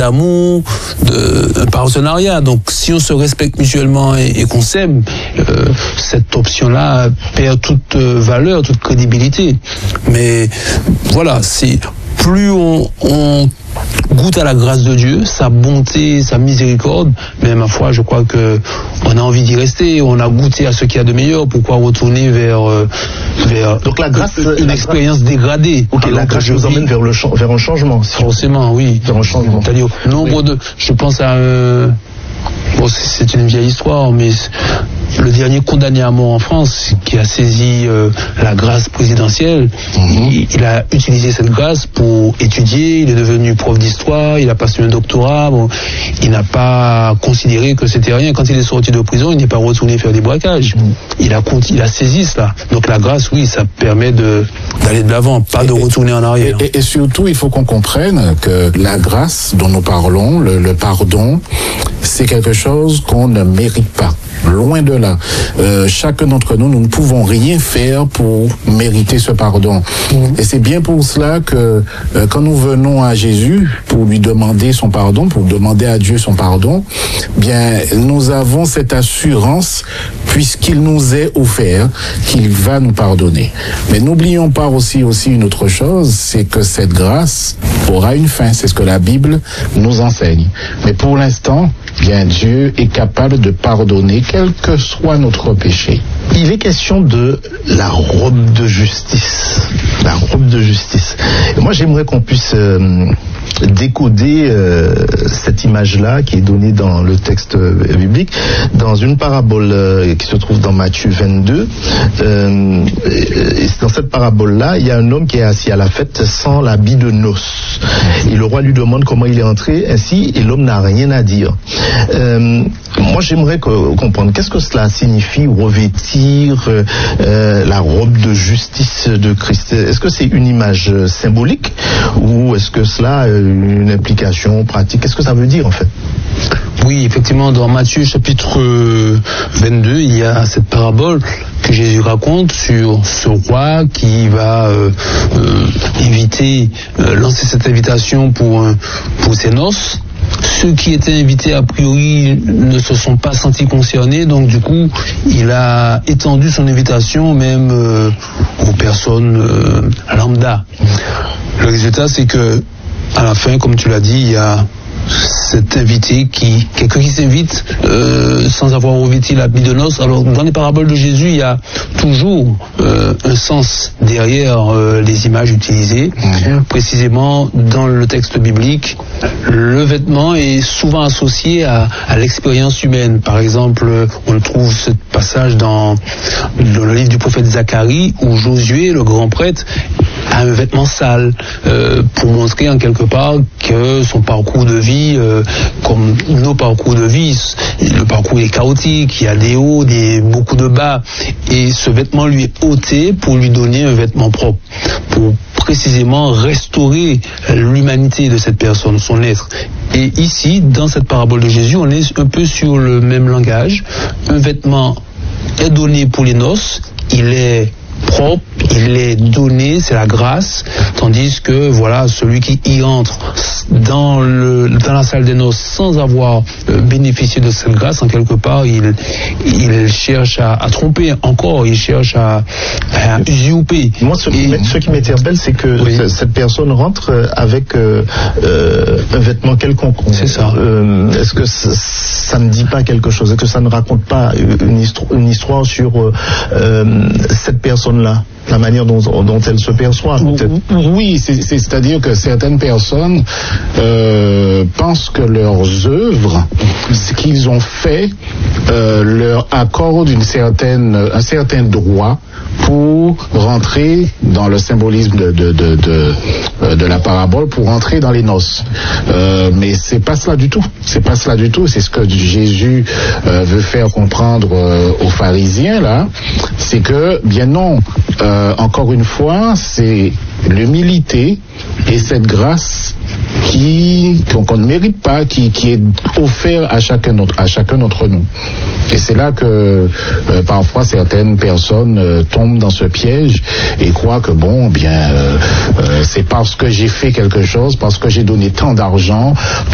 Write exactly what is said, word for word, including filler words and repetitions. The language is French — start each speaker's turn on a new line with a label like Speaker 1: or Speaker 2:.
Speaker 1: d'amour, de, de partenariat. Donc, si on se respecte mutuellement et, et qu'on s'aime, euh, cette option-là perd toute euh, valeur, toute crédibilité. Mais voilà, c'est plus on, on goûte à la grâce de Dieu, sa bonté, sa miséricorde, mais ma foi, je crois que on a envie d'y rester, on a goûté à ce qu'il y a de meilleur, pourquoi retourner vers, euh, vers
Speaker 2: donc la grâce,
Speaker 1: une
Speaker 2: la
Speaker 1: expérience
Speaker 2: grâce...
Speaker 1: dégradée.
Speaker 2: Ok, la grâce nous emmène vers, le, vers un changement.
Speaker 1: Forcément, oui.
Speaker 2: Vers un changement.
Speaker 1: C'est-à-dire, nombre oui. de, je pense à un, bon, c'est une vieille histoire, mais le dernier condamné à mort en France, qui a saisi euh, la grâce présidentielle, mmh. il, il a utilisé cette grâce pour étudier, il est devenu prof d'histoire, il a passé un doctorat, bon, il n'a pas considéré que c'était rien. Quand il est sorti de prison, il n'est pas retourné faire des braquages. Mmh. Il a, il a saisi cela. Donc la grâce, oui, ça permet de, d'aller de l'avant, pas et, de retourner en arrière.
Speaker 3: Et, et surtout, il faut qu'on comprenne que la grâce dont nous parlons, le, le pardon, c'est quelque chose qu'on ne mérite pas. Loin de là. Euh, chacun d'entre nous, nous ne pouvons rien faire pour mériter ce pardon. Mmh. Et c'est bien pour cela que euh, quand nous venons à Jésus pour lui demander son pardon, pour demander à Dieu son pardon, bien, nous avons cette assurance puisqu'il nous est offert qu'il va nous pardonner. Mais n'oublions pas aussi, aussi une autre chose, c'est que cette grâce aura une fin. C'est ce que la Bible nous enseigne. Mais pour l'instant, bien, Dieu est capable de pardonner quel que soit notre péché.
Speaker 2: Il est question de la robe de justice. La robe de justice. Et moi, j'aimerais qu'on puisse euh, décoder euh, cette image-là qui est donnée dans le texte euh, biblique, dans une parabole euh, qui se trouve dans Matthieu vingt-deux. Euh, et dans cette parabole-là, il y a un homme qui est assis à la fête sans l'habit de noces. Et le roi lui demande comment il est entré ainsi, et l'homme n'a rien à dire. Euh, moi, j'aimerais que, comprendre qu'est-ce que cela signifie revêtir euh, euh, la robe de justice de Christ. Est-ce que c'est une image symbolique ou est-ce que cela a une implication pratique? Qu'est-ce que ça veut dire en fait?
Speaker 1: Oui, effectivement, dans Matthieu chapitre vingt-deux, il y a cette parabole que Jésus raconte sur ce roi qui va euh, euh, inviter, euh, lancer cette invitation pour, euh, pour ses noces. Ceux qui étaient invités a priori ne se sont pas sentis concernés, donc du coup il a étendu son invitation même euh, aux personnes euh, lambda. Le résultat c'est que à la fin, comme tu l'as dit, il y a cet invité qui, quelqu'un qui s'invite euh, sans avoir revêtu l'habit de noces. Alors dans les paraboles de Jésus, il y a toujours euh, un sens derrière euh, les images utilisées. Mmh. Précisément dans le texte biblique, le vêtement est souvent associé à, à l'expérience humaine. Par exemple, on trouve ce passage dans, dans le livre du prophète Zacharie où Josué, le grand prêtre, a un vêtement sale euh, pour montrer en quelque part que son parcours de vie, euh, comme nos parcours de vie, le parcours est chaotique, il y a des hauts, des, beaucoup de bas, et ce vêtement lui est ôté pour lui donner un vêtement propre, pour précisément restaurer l'humanité de cette personne, son être. Et ici, dans cette parabole de Jésus, on est un peu sur le même langage. Un vêtement est donné pour les noces, il est propre, il est donné, c'est la grâce, tandis que voilà, celui qui y entre dans le dans la salle des noces sans avoir euh, bénéficié de cette grâce, en quelque part, il il cherche à, à tromper encore, il cherche à, à usurper.
Speaker 2: Moi, ce, Et, ce qui m'interpelle, c'est que oui. cette personne rentre avec euh, euh, un vêtement quelconque.
Speaker 1: C'est ça.
Speaker 2: Euh, est-ce que ça, ça ne dit pas quelque chose? Est-ce que ça ne raconte pas une histoire, une histoire sur euh, cette personne-là? La manière dont, dont elle se perçoit, peut-être.
Speaker 3: Oui, c'est, c'est, c'est-à-dire que certaines personnes euh, pensent que leurs œuvres, ce qu'ils ont fait, euh, leur accorde une certaine, un certain droit pour rentrer dans le symbolisme de, de, de, de, de la parabole, pour rentrer dans les noces. Euh, mais c'est pas cela du tout. C'est pas cela du tout. C'est ce que Jésus euh, veut faire comprendre euh, aux pharisiens, là. C'est que, bien non, euh, encore une fois, c'est l'humilité et cette grâce qui qu'on, qu'on ne mérite pas, qui, qui est offert à chacun d'entre, à chacun d'entre nous. Et c'est là que euh, parfois certaines personnes euh, tombent dans ce piège et croient que bon, bien, euh, euh, c'est parce que j'ai fait quelque chose, parce que j'ai donné tant d'argent,